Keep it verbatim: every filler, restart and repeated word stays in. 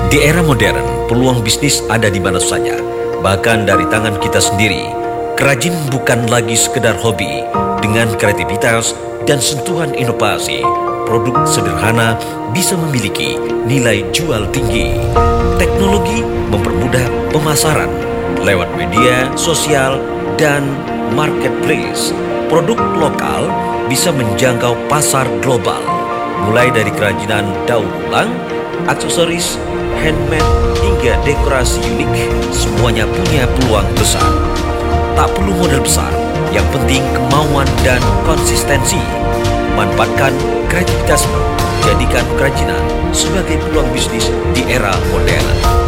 Di era modern, peluang bisnis ada di mana saja, bahkan dari tangan kita sendiri. Kerajin bukan lagi sekedar hobi. Dengan kreativitas dan sentuhan inovasi, produk sederhana bisa memiliki nilai jual tinggi. Teknologi mempermudah pemasaran lewat media sosial dan marketplace. Produk lokal bisa menjangkau pasar global, mulai dari kerajinan daur ulang, aksesoris, handmade, hingga dekorasi unik. Semuanya punya peluang besar. Tak perlu modal besar, yang penting kemauan dan konsistensi. Manfaatkan kreativitasmu, jadikan kerajinan sebagai peluang bisnis di era modern.